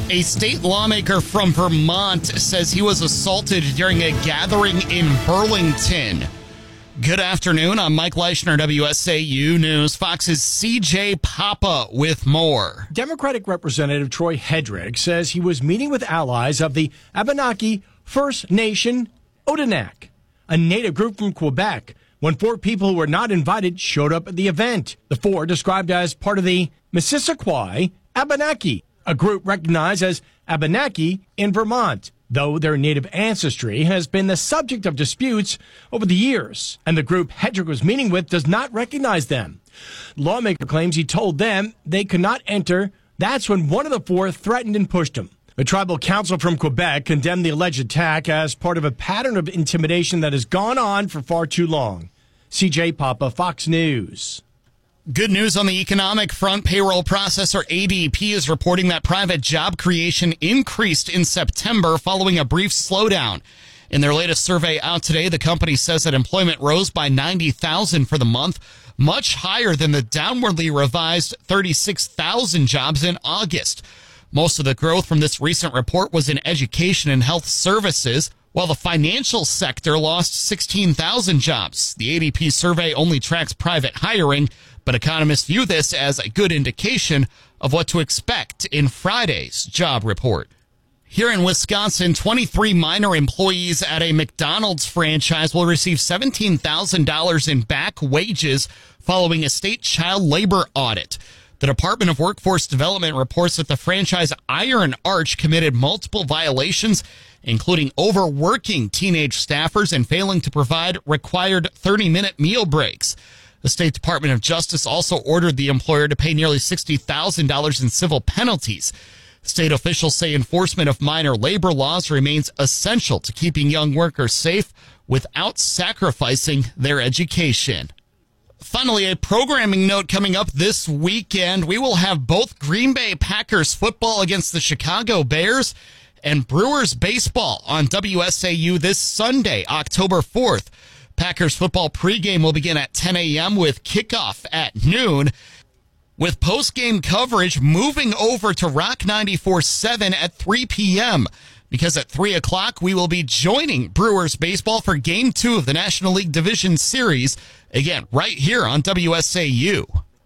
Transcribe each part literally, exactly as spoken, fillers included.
A state lawmaker from Vermont says he was assaulted during a gathering in Burlington. Good afternoon. I'm Mike Leischner, W S A U News. Fox's C J Papa with more. Democratic Representative Troy Hedrick says he was meeting with allies of the Abenaki First Nation Odanak, a native group from Quebec, when four people who were not invited showed up at the event. The four described as part of the Mississaquoi Abenaki, a group recognized as Abenaki in Vermont, though their native ancestry has been the subject of disputes over the years, and the group Hedrick was meeting with does not recognize them. Lawmaker claims he told them they could not enter. That's when one of the four threatened and pushed him. The tribal council from Quebec condemned the alleged attack as part of a pattern of intimidation that has gone on for far too long. C J Papa, Fox News. Good news on the economic front. Payroll processor A D P is reporting that private job creation increased in September following a brief slowdown. In their latest survey out today, the company says that employment rose by ninety thousand for the month, much higher than the downwardly revised thirty-six thousand jobs in August. Most of the growth from this recent report was in education and health services, while the financial sector lost sixteen thousand jobs. The A D P survey only tracks private hiring, but economists view this as a good indication of what to expect in Friday's job report. Here in Wisconsin, twenty-three minor employees at a McDonald's franchise will receive seventeen thousand dollars in back wages following a state child labor audit. The Department of Workforce Development reports that the franchise Iron Arch committed multiple violations, including overworking teenage staffers and failing to provide required thirty-minute meal breaks. The State Department of Justice also ordered the employer to pay nearly sixty thousand dollars in civil penalties. State officials say enforcement of minor labor laws remains essential to keeping young workers safe without sacrificing their education. Finally, a programming note coming up this weekend. We will have both Green Bay Packers football against the Chicago Bears and Brewers baseball on W S A U this Sunday, October fourth. Packers football pregame will begin at ten a.m. with kickoff at noon, with postgame coverage moving over to Rock ninety-four point seven at three p.m. because at three o'clock we will be joining Brewers baseball for Game two of the National League Division Series, again, right here on W S A U.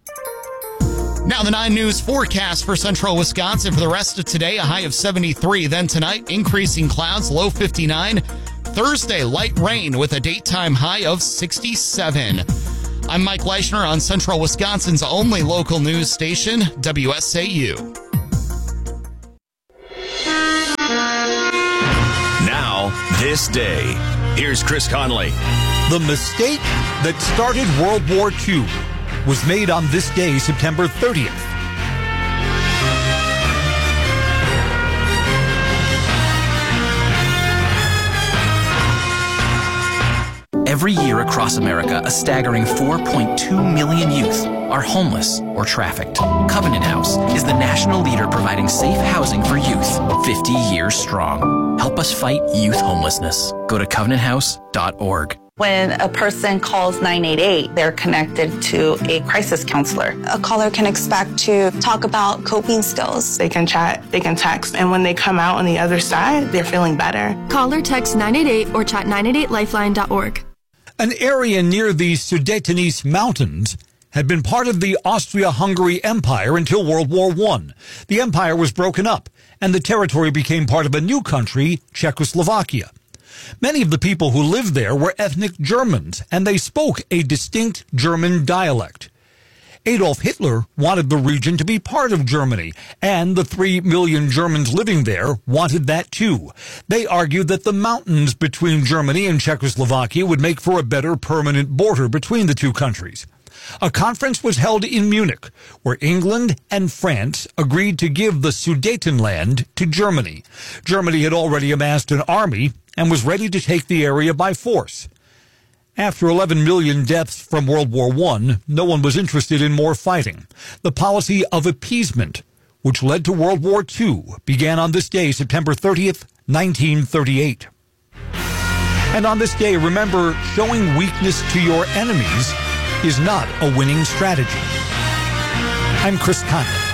Now the nine News forecast for central Wisconsin for the rest of today, a high of seventy-three. Then tonight, increasing clouds, low fifty-nine. Thursday, light rain with a daytime high of sixty-seven. I'm Mike Leischner on Central Wisconsin's only local news station, W S A U. Now, this day. Here's Chris Conley. The mistake that started World War Two was made on this day, September thirtieth. Every year across America, a staggering four point two million youth are homeless or trafficked. Covenant House is the national leader providing safe housing for youth, fifty years strong. Help us fight youth homelessness. Go to covenant house dot org. When a person calls nine eight eight, they're connected to a crisis counselor. A caller can expect to talk about coping skills. They can chat, they can text, and when they come out on the other side, they're feeling better. Call or text nine eight eight or chat nine eight eight lifeline dot org. An area near the Sudetenese Mountains had been part of the Austria-Hungary Empire until World War One. The empire was broken up, and the territory became part of a new country, Czechoslovakia. Many of the people who lived there were ethnic Germans, and they spoke a distinct German dialect. Adolf Hitler wanted the region to be part of Germany, and the three million Germans living there wanted that too. They argued that the mountains between Germany and Czechoslovakia would make for a better permanent border between the two countries. A conference was held in Munich, where England and France agreed to give the Sudetenland to Germany. Germany had already amassed an army and was ready to take the area by force. After eleven million deaths from World War One, no one was interested in more fighting. The policy of appeasement, which led to World War Two, began on this day, September thirtieth, nineteen thirty-eight. And on this day, remember, showing weakness to your enemies is not a winning strategy. I'm Chris Conley.